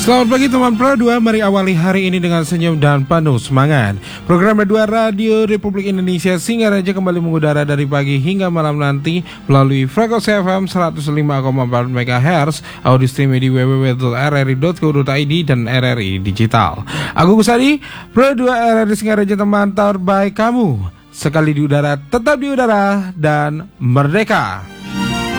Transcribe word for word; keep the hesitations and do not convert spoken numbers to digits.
Selamat pagi teman Pro dua, mari awali hari ini dengan senyum dan penuh semangat. Program dua Radio Republik Indonesia Singaraja kembali mengudara dari pagi hingga malam nanti melalui frekuensi F M seratus lima koma empat MHz, audio streaming di w w w titik r r i titik co titik i d dan R R I Digital. Aku Kusadi, Pro dua R R I Singaraja, teman terbaik kamu. Sekali di udara, tetap di udara dan merdeka.